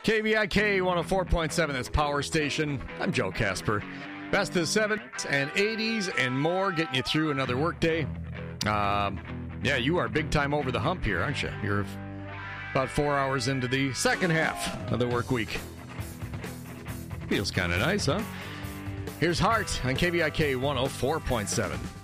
KVIK 104.7, that's Power Station. I'm Joe Casper. Best of the 70s and 80s and more, getting you through another workday. Yeah, you are big time over the hump here, aren't you? You're about 4 hours into the second half of the work week. Feels kind of nice, huh? Here's Heart on KVIK 104.7.